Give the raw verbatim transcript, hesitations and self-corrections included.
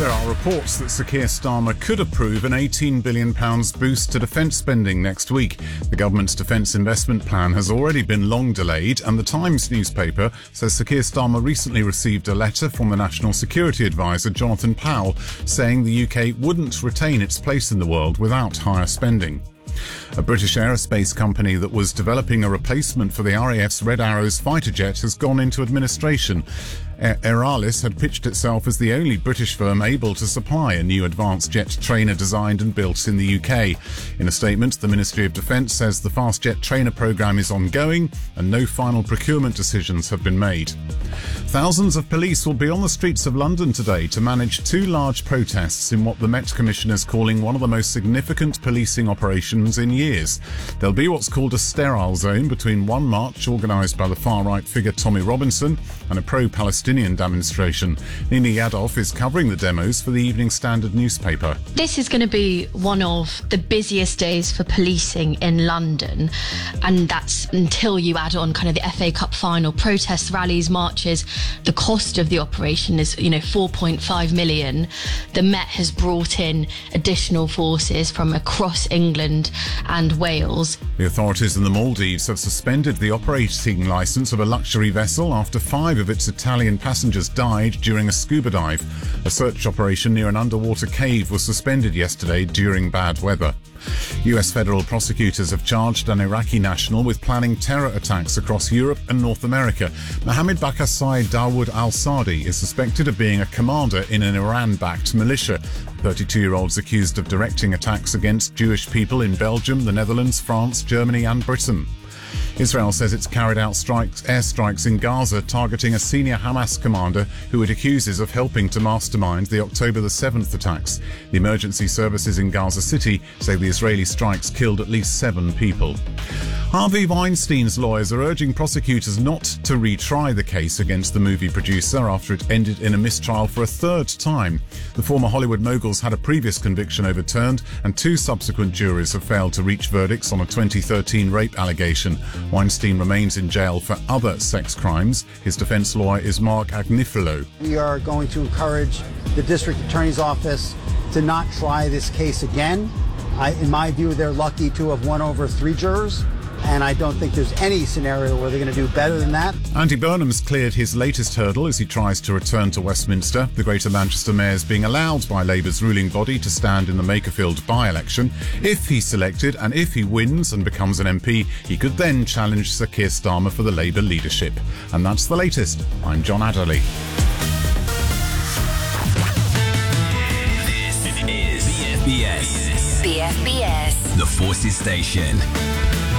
There are reports that Sir Keir Starmer could approve an eighteen billion pounds boost to defence spending next week. The government's defence investment plan has already been long delayed, and the Times newspaper says Sir Keir Starmer recently received a letter from the National Security Advisor Jonathan Powell saying the U K wouldn't retain its place in the world without higher spending. A British aerospace company that was developing a replacement for the R A F's Red Arrows fighter jet has gone into administration. Aeralis had pitched itself as the only British firm able to supply a new advanced jet trainer designed and built in the U K. In a statement, the Ministry of Defence says the fast jet trainer programme is ongoing and no final procurement decisions have been made. Thousands of police will be on the streets of London today to manage two large protests in what the Met Commission is calling one of the most significant policing operations in years. There'll be what's called a sterile zone between one march organised by the far-right figure Tommy Robinson and a pro-Palestinian demonstration. Nina Yadov is covering the demos for the Evening Standard newspaper. This is going to be one of the busiest days for policing in London, and that's until you add on kind of the F A Cup final, protests, rallies, marches. The cost of the operation is, you know, four point five million. The Met has brought in additional forces from across England and Wales. The authorities in the Maldives have suspended the operating licence of a luxury vessel after five of its Italian passengers died during a scuba dive. A search operation near an underwater cave was suspended yesterday during bad weather. U S federal prosecutors have charged an Iraqi national with planning terror attacks across Europe and North America. Mohammed Bakasai Dawood al-Sadi is suspected of being a commander in an Iran-backed militia. thirty-two-year-old's accused of directing attacks against Jewish people in Belgium, the Netherlands, France, Germany and Britain. Israel says it's carried out strikes, airstrikes in Gaza targeting a senior Hamas commander who it accuses of helping to mastermind the October the seventh attacks. The emergency services in Gaza City say the Israeli strikes killed at least seven people. Harvey Weinstein's lawyers are urging prosecutors not to retry the case against the movie producer after it ended in a mistrial for a third time. The former Hollywood mogul's had a previous conviction overturned, and two subsequent juries have failed to reach verdicts on a twenty thirteen rape allegation. Weinstein remains in jail for other sex crimes. His defense lawyer is Mark Agnifilo. We are going to encourage the district attorney's office to not try this case again. I, in my view, they're lucky to have won over three jurors, and I don't think there's any scenario where they're going to do better than that. Andy Burnham's cleared his latest hurdle as he tries to return to Westminster. The Greater Manchester Mayor is being allowed by Labour's ruling body to stand in the Makerfield by-election. If he's selected and if he wins and becomes an M P, he could then challenge Sir Keir Starmer for the Labour leadership. And that's the latest. I'm John Adderley. This is B F B S. B F B S. The Forces Station.